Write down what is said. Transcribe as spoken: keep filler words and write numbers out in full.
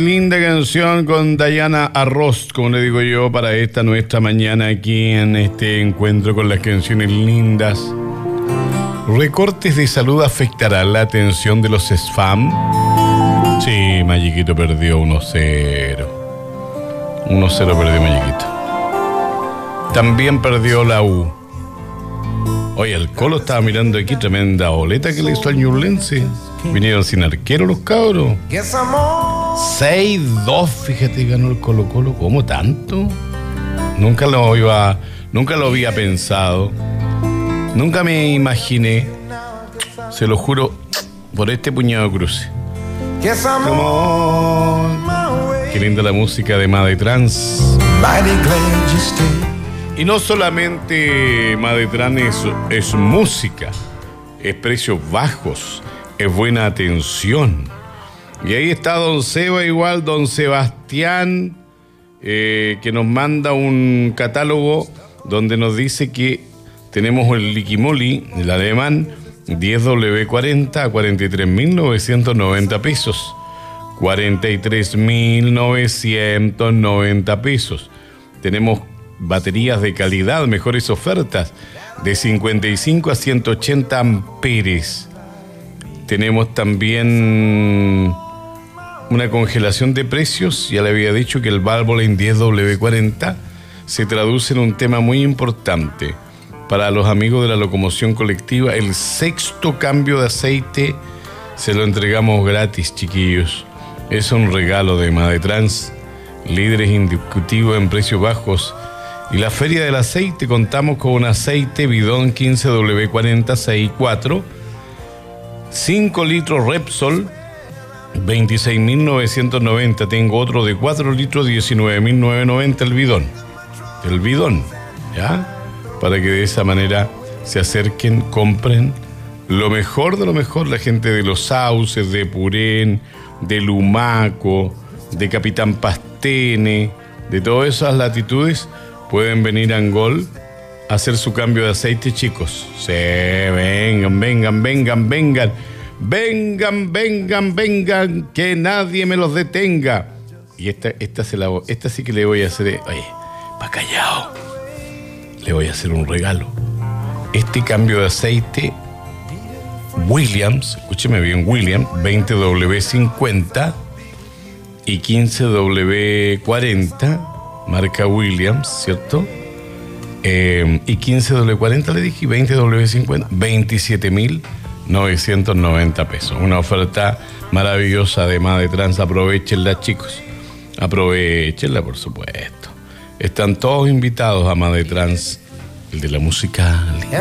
Linda canción con Dayana Arroz, como le digo yo, para esta nuestra mañana aquí en este encuentro con las canciones lindas. ¿Recortes de salud afectarán la atención de los S F A M? Sí, Magiquito perdió uno cero. uno cero perdió Magiquito. También perdió la U. Oye, el Colo estaba mirando aquí, tremenda boleta que le hizo al Ñublense. Vinieron sin arquero los cabros. seis dos, fíjate, ganó el Colo Colo. ¿Cómo tanto? Nunca lo iba, nunca lo había pensado. Nunca me imaginé, se lo juro, por este puñado de cruce. Come on. Qué linda la música de Made Trans. Y no solamente Made Trans es, es música, es precios bajos, es buena atención. Y ahí está Don Seba, igual Don Sebastián, eh, que nos manda un catálogo donde nos dice que tenemos el Liquimoli, el alemán, diez doble cuarenta a cuarenta y tres mil novecientos noventa pesos. cuarenta y tres mil novecientos noventa pesos. Tenemos baterías de calidad, mejores ofertas, de cincuenta y cinco a ciento ochenta amperes. Tenemos también una congelación de precios. Ya le había dicho que el Valvoline diez doble cuarenta se traduce en un tema muy importante para los amigos de la locomoción colectiva. El sexto cambio de aceite se lo entregamos gratis, chiquillos. Es un regalo de Made Trans, líderes indiscutibles en precios bajos. Y la Feria del Aceite, contamos con un aceite bidón quince doble cuarenta seis cuatro, cinco litros Repsol, veintiséis mil novecientos noventa. Tengo otro de cuatro litros, diecinueve mil novecientos noventa el bidón. El bidón, ¿ya? Para que de esa manera se acerquen, compren lo mejor de lo mejor. La gente de Los Sauces, de Purén, de Lumaco, de Capitán Pastene, de todas esas latitudes, pueden venir a Angol a hacer su cambio de aceite, chicos. Sí, vengan, vengan, vengan, vengan. Vengan, vengan, vengan, que nadie me los detenga. Y esta, esta, se la, esta sí que le voy a hacer, oye, pa' callao, le voy a hacer un regalo. Este cambio de aceite Williams, escúcheme bien, Williams, veinte doble cincuenta y quince doble cuarenta, marca Williams, ¿cierto? Eh, y quince doble cuarenta le dije, y veinte doble cincuenta, veintisiete mil novecientos noventa pesos. Una oferta maravillosa de Made Trans. Aprovechenla, chicos. Aprovechenla, por supuesto. Están todos invitados a Made Trans, el de la música.